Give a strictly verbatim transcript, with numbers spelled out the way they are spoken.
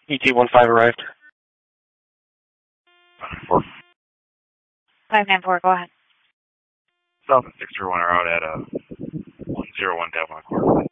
E T one five arrived. Four. five nine four, go ahead. South and six zero one are out at uh, one zero one Devon Court.